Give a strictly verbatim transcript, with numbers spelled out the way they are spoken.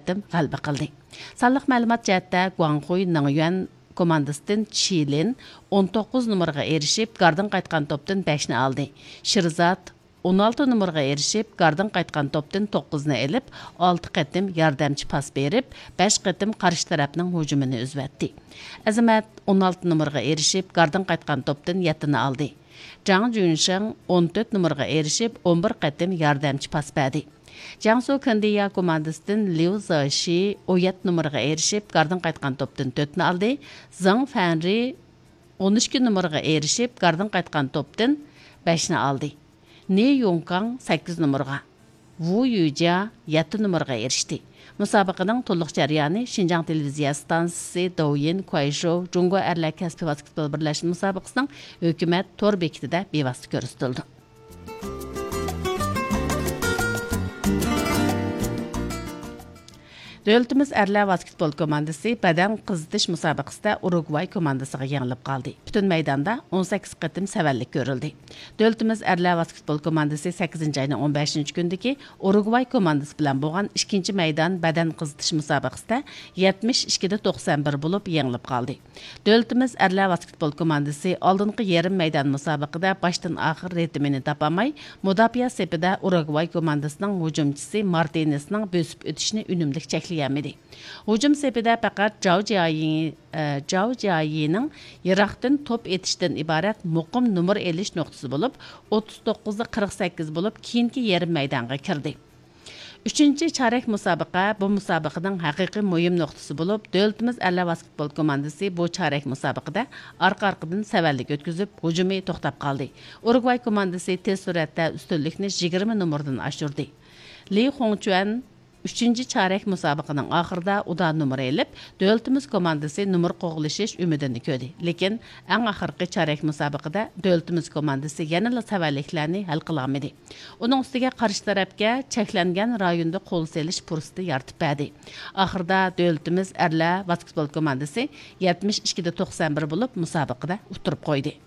qatim g'alaba qildi. Sonliq ma'lumot jihatda Guanghui Nangyuan komandasidan Chilin o'n to'qqiz numaraga erishib, gardan qaytgan topdan besh ni oldi. Shirzat o'n olti numaraga erishib, gardan qaytgan topdan to'qqiz ni elib, olti qatim yordamchi pas berib, besh qatim qarshi tarafning hujumini uzvatdi. Azamat o'n olti numaraga erishib, gardan qaytgan topdan yetti ni oldi. Zhang Junsheng o'n to'rt numaraga erishib, o'n bir qatim yordamchi pas berdi. Jiangsu Kandiya komandasidan Liu Zexi o'n yetti numaraga erishib, gardan qaytgan topdan to'rt ni oldi. Zhang Fanri o'n ikki numaraga erishib, gardan qaytgan topdan besh ni oldi. Ne Yongkang sakkiz numaraga, Wu Yujia yetti numaraga erishdi. Musobaqaning to'liq jarayoni Xinjiang televiziya stansiyasi Douyin Kuaishou Jungo Erlar kasbi basketbol birlashma musobaqasining hukumat tor bekitida bevosita ko'rsatildi. Dövlətimiz Erlər basketbol komandası bədən qızıtış müsabiqəsində Urugvay komandasına yenilib qaldı. Bütün meydanda o'n sakkiz qatim səvəllik görüldü. Dövlətimiz Erlər basketbol komandası sakkizinchi ayının o'n beshinchi gündəki Urugvay komandası bilan bolğan ikkinchi meydan bədən qızıtış müsabiqəsində yetmiş ikkidə to'qson bir bo'lib yenilib qaldı. Dövlətimiz Erlər basketbol komandası oldingi yarim meydan müsabiqədə başdan axır ritmini tapamay, müdafiə sepida Urugvay komandasının hücumçisi Martinez'nin bösüb ötüşünü ünümlük çəkli yemedi. Hücum sepida faqat Zhao Jiayi, e, Zhao Jiayi'nin Irak'tan top etişdən ibaret muqim numar elish noktası bulup o'ttiz to'qqizda qirq sakkiz bulup keyingi yarım meydanga kirdi. Üçüncü çarek musabaqa bu musabaqaning haqiqiy muhim noktası bulup Dövlətimiz Erlər basketbol komandası bu çarek musabaqada arqa-arqadan səvəllik ötküzüb hücumu to'xtab qaldı. Urugvay komandası tez suratda üstünlükni yigirma numaradan aşırdı. Li Hongchuan üçüncü çarek musabaqaning oxirida udan numara elib, dövlətimiz komandası numar qo'g'lishish umidini ko'rdi. Lekin eng oxirgi çarek musabaqada dövlətimiz komandası yanada savalliklarni hal qila olmadi. Uning ustiga qarshi tarafga cheklangan rayonda qo'l selish fursati yaratib berdi. Oxirida dövlətimiz Erlar basketbol komandası yetmiş ikkida to'qson bir bo'lib musobaqada o'tirib qo'ydi.